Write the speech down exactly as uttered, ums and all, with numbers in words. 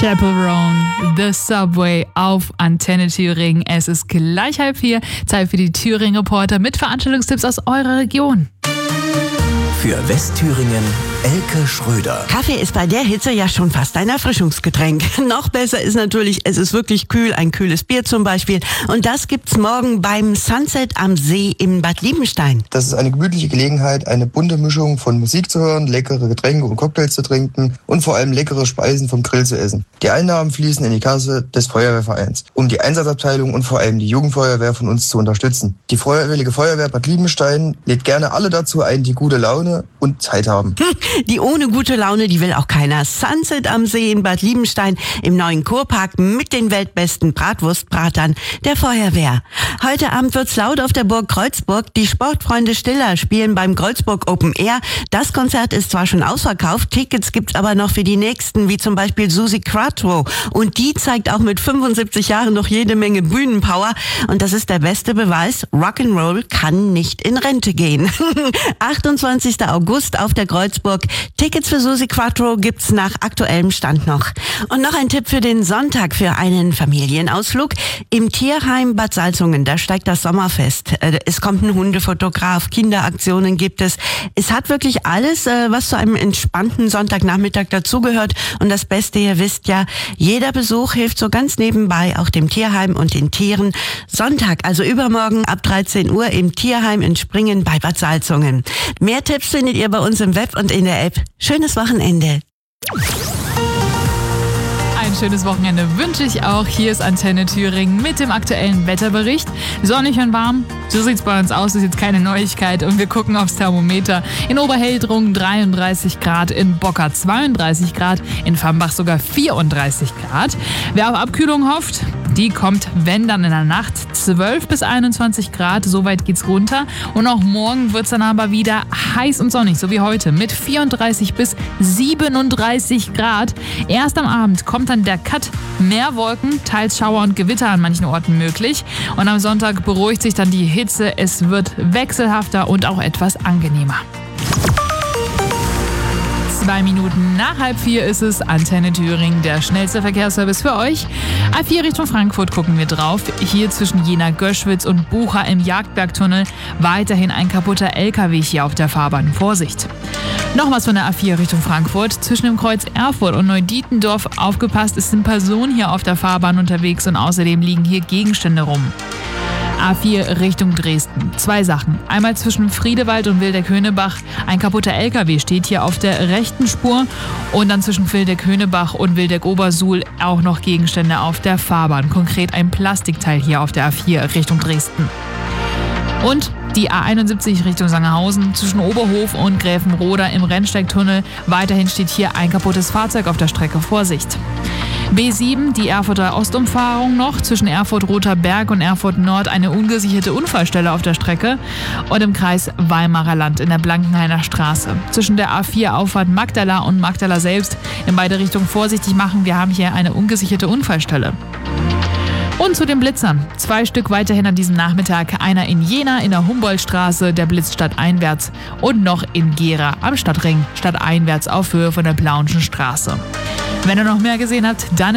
Chaperone, The Subway auf Antenne Thüringen. Es ist gleich halb vier. Zeit für die Thüringen Reporter mit Veranstaltungstipps aus eurer Region. Für Westthüringen Elke Schröder. Kaffee ist bei der Hitze ja schon fast ein Erfrischungsgetränk. Noch besser ist natürlich, es ist wirklich kühl, ein kühles Bier zum Beispiel. Und das gibt's morgen beim Sunset am See in Bad Liebenstein. Das ist eine gemütliche Gelegenheit, eine bunte Mischung von Musik zu hören, leckere Getränke und Cocktails zu trinken und vor allem leckere Speisen vom Grill zu essen. Die Einnahmen fließen in die Kasse des Feuerwehrvereins, um die Einsatzabteilung und vor allem die Jugendfeuerwehr von uns zu unterstützen. Die Freiwillige Feuerwehr Bad Liebenstein lädt gerne alle dazu ein, die gute Laune und Zeit haben. Die ohne gute Laune, die will auch keiner. Sunset am See in Bad Liebenstein im neuen Kurpark mit den weltbesten Bratwurstbratern der Feuerwehr. Heute Abend wird's laut auf der Burg Kreuzburg. Die Sportfreunde Stiller spielen beim Kreuzburg Open Air. Das Konzert ist zwar schon ausverkauft, Tickets gibt's aber noch für die nächsten, wie zum Beispiel Susi Quattro. Und die zeigt auch mit fünfundsiebzig Jahren noch jede Menge Bühnenpower. Und das ist der beste Beweis, Rock'n'Roll kann nicht in Rente gehen. achtundzwanzigster August auf der Kreuzburg. Tickets für Susi Quattro gibt's nach aktuellem Stand noch. Und noch ein Tipp für den Sonntag für einen Familienausflug. Im Tierheim Bad Salzungen, da steigt das Sommerfest. Es kommt ein Hundefotograf, Kinderaktionen gibt es. Es hat wirklich alles, was zu einem entspannten Sonntagnachmittag dazugehört. Und das Beste, ihr wisst ja, jeder Besuch hilft so ganz nebenbei auch dem Tierheim und den Tieren. Sonntag, also übermorgen ab dreizehn Uhr im Tierheim in Springen bei Bad Salzungen. Mehr Tipps findet ihr bei uns im Web und in der App. Schönes Wochenende. Ein schönes Wochenende wünsche ich auch. Hier ist Antenne Thüringen mit dem aktuellen Wetterbericht. Sonnig und warm, so sieht's bei uns aus, ist jetzt keine Neuigkeit. Und wir gucken aufs Thermometer. In Oberheldrung dreiunddreißig Grad, in Bocker zweiunddreißig Grad, in Fambach sogar vierunddreißig Grad. Wer auf Abkühlung hofft, die kommt, wenn dann in der Nacht, zwölf bis einundzwanzig Grad, so weit geht's runter. Und auch morgen wird's dann aber wieder heiß und sonnig, so wie heute, mit vierunddreißig bis siebenunddreißig Grad. Erst am Abend kommt dann der Cut, mehr Wolken, teils Schauer und Gewitter an manchen Orten möglich. Und am Sonntag beruhigt sich dann die Hitze, es wird wechselhafter und auch etwas angenehmer. Zwei Minuten nach halb vier ist es, Antenne Thüringen, der schnellste Verkehrsservice für euch. A vier Richtung Frankfurt gucken wir drauf. Hier zwischen Jena-Göschwitz und Bucha im Jagdbergtunnel weiterhin ein kaputter L K W hier auf der Fahrbahn. Vorsicht! Noch was von der A vier Richtung Frankfurt. Zwischen dem Kreuz Erfurt und Neudietendorf aufgepasst, es sind Personen hier auf der Fahrbahn unterwegs und außerdem liegen hier Gegenstände rum. A vier Richtung Dresden. Zwei Sachen. Einmal zwischen Friedewald und Wildeck-Höhnebach. Ein kaputter L K W steht hier auf der rechten Spur. Und dann zwischen Wildeck-Höhnebach und Wildeck-Obersuhl auch noch Gegenstände auf der Fahrbahn. Konkret ein Plastikteil hier auf der A vier Richtung Dresden. Und die A einundsiebzig Richtung Sangerhausen zwischen Oberhof und Gräfenroda im Rennsteigtunnel. Weiterhin steht hier ein kaputtes Fahrzeug auf der Strecke. Vorsicht! B sieben, die Erfurter Ostumfahrung noch, zwischen Erfurt-Roter Berg und Erfurt Nord eine ungesicherte Unfallstelle auf der Strecke und im Kreis Weimarer Land in der Blankenhainer Straße. Zwischen der A vier Auffahrt Magdala und Magdala selbst in beide Richtungen vorsichtig machen, wir haben hier eine ungesicherte Unfallstelle. Und zu den Blitzern. Zwei Stück weiterhin an diesem Nachmittag. Einer in Jena in der Humboldtstraße, der blitzt stadteinwärts. Und noch in Gera am Stadtring, stadteinwärts auf Höhe von der Plauenschen Straße. Wenn ihr noch mehr gesehen habt, dann